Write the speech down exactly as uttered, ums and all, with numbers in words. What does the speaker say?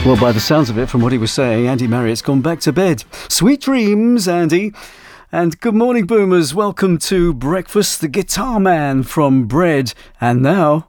Well, by the sounds of it, from what he was saying, Andy Marriott's gone back to bed. Sweet dreams, Andy. And good morning, Boomers. Welcome to Breakfast, the Guitar Man from Bread. And now,